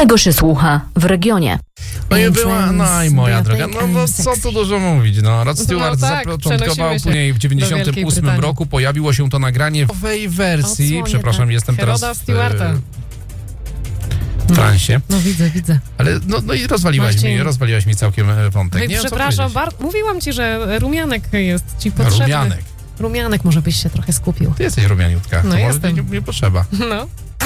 Tego się słucha w regionie. No i była, no i moja droga, no co tu dużo mówić, no Rod Stewart zapoczątkował, później w 98 roku pojawiło się to nagranie w nowej wersji, Odsłonie, przepraszam, tak. jestem Heroda teraz Stewarta. w transie, No widzę. ale no i rozwaliłaś mi całkiem wątek. Nie wiem, co Przepraszam, powiedzieć. mówiłam ci, że rumianek jest ci potrzebny. Rumianek. Rumianek, może byś się trochę skupił. Ty jesteś rumianiutka, No to jestem. może nie potrzeba. No.